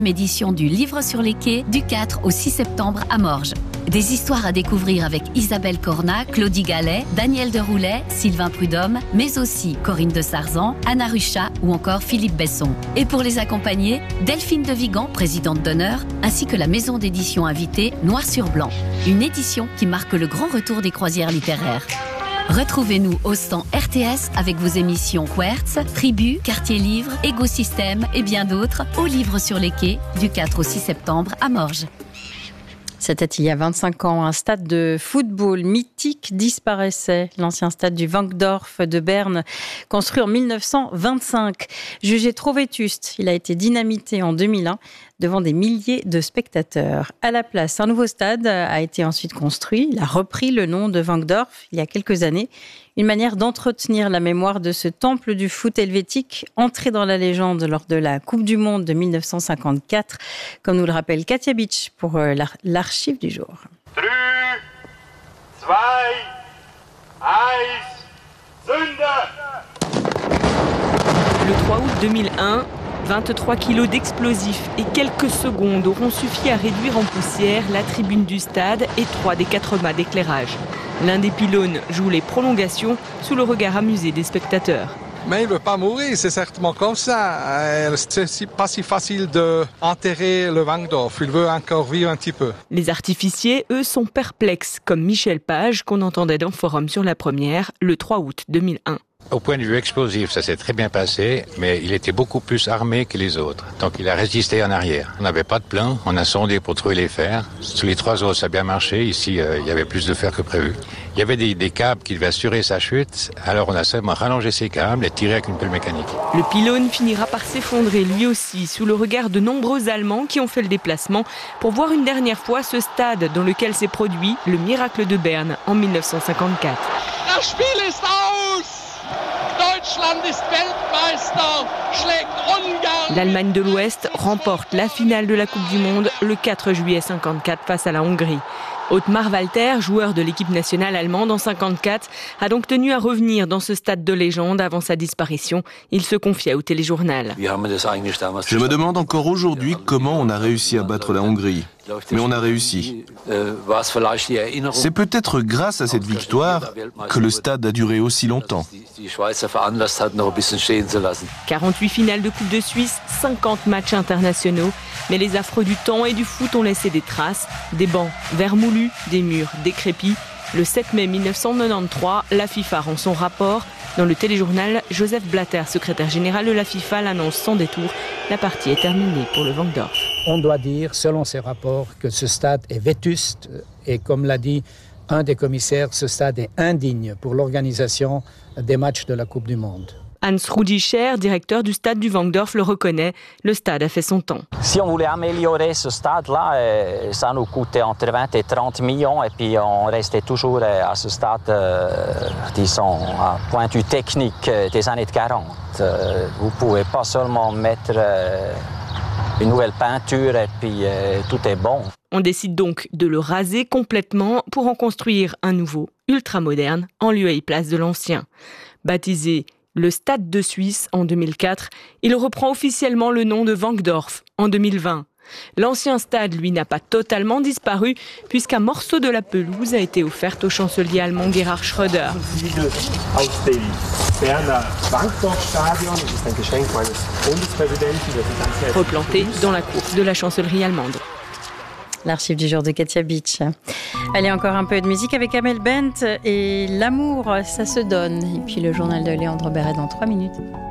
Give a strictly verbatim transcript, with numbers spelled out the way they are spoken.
Édition du Livre sur les quais du quatre au six septembre à Morges. Des histoires à découvrir avec Isabelle Cornat, Claudie Gallet, Daniel Deroulet, Sylvain Prudhomme, mais aussi Corinne de Sarzan, Anna Ruchat ou encore Philippe Besson. Et pour les accompagner, Delphine de Vigan, présidente d'honneur, ainsi que la maison d'édition invitée Noir sur Blanc. Une édition qui marque le grand retour des croisières littéraires. Retrouvez-nous au stand R T S avec vos émissions Quertz, Tribu, Quartier Livre, Écosystème et bien d'autres au Livre sur les quais du quatre au six septembre à Morges. C'était il y a vingt-cinq ans, un stade de football mythique disparaissait. L'ancien stade du Wankdorf de Berne, construit en mille neuf cent vingt-cinq. Jugé trop vétuste, il a été dynamité en deux mille un devant des milliers de spectateurs. À la place, un nouveau stade a été ensuite construit. Il a repris le nom de Wankdorf il y a quelques années. Une manière d'entretenir la mémoire de ce temple du foot helvétique, entré dans la légende lors de la Coupe du Monde de mille neuf cent cinquante-quatre, comme nous le rappelle Katia Bitsch pour l'archive du jour. trois, deux, un, Sünde! Le trois août deux mille un, vingt-trois kilos d'explosifs et quelques secondes auront suffi à réduire en poussière la tribune du stade et trois des quatre mâts d'éclairage. L'un des pylônes joue les prolongations sous le regard amusé des spectateurs. Mais il ne veut pas mourir, c'est certainement comme ça. C'est pas si facile d'enterrer le Wankdorf. Il veut encore vivre un petit peu. Les artificiers, eux, sont perplexes, comme Michel Page, qu'on entendait dans Forum sur la première, le trois août deux mille un. Au point de vue explosif, ça s'est très bien passé, mais il était beaucoup plus armé que les autres. Donc il a résisté en arrière. On n'avait pas de plan, on a sondé pour trouver les fers. Sur les trois autres, ça a bien marché. Ici, euh, il y avait plus de fer que prévu. Il y avait des, des câbles qui devaient assurer sa chute. Alors on a seulement rallongé ces câbles et tiré avec une pelle mécanique. Le pylône finira par s'effondrer lui aussi, sous le regard de nombreux Allemands qui ont fait le déplacement pour voir une dernière fois ce stade dans lequel s'est produit le miracle de Berne en mille neuf cent cinquante-quatre. Das Spiel ist aus! Deutschland ist Weltmeister, schlägt Ungarn. L'Allemagne de l'Ouest remporte la finale de la Coupe du Monde le quatre juillet cinquante-quatre face à la Hongrie. Otmar Walter, joueur de l'équipe nationale allemande en cinquante-quatre, a donc tenu à revenir dans ce stade de légende avant sa disparition. Il se confia au téléjournal. Je me demande encore aujourd'hui comment on a réussi à battre la Hongrie. Mais on a réussi. C'est peut-être grâce à cette victoire que le stade a duré aussi longtemps. quarante-huit finales de Coupe de Suisse, cinquante matchs internationaux. Mais les affreux du temps et du foot ont laissé des traces. Des bancs vermoulus, des murs décrépits. Le sept mai mille neuf cent quatre-vingt-treize, la FIFA rend son rapport. Dans le téléjournal, Joseph Blatter, secrétaire général de la FIFA, l'annonce sans détour. La partie est terminée pour le Wankdorf. On doit dire, selon ces rapports, que ce stade est vétuste et, comme l'a dit un des commissaires, ce stade est indigne pour l'organisation des matchs de la Coupe du Monde. Hans Rudischer, directeur du stade du Wankdorf, le reconnaît. Le stade a fait son temps. Si on voulait améliorer ce stade-là, ça nous coûtait entre vingt et trente millions et puis on restait toujours à ce stade, euh, disons, à point de vue technique des années quarante. Euh, vous ne pouvez pas seulement mettre euh, une nouvelle peinture et puis euh, tout est bon. On décide donc de le raser complètement pour en construire un nouveau, ultra-moderne, en lieu et place de l'ancien. Baptisé le Stade de Suisse en deux mille quatre, il reprend officiellement le nom de Wankdorf en deux mille vingt. L'ancien stade, lui, n'a pas totalement disparu puisqu'un morceau de la pelouse a été offert au chancelier allemand Gerhard Schröder. Replanté dans la cour de la chancellerie allemande. L'archive du jour de Katia Bitsch. Allez, encore un peu de musique avec Amel Bent et l'amour, ça se donne. Et puis le journal de Léandre Béret dans trois minutes.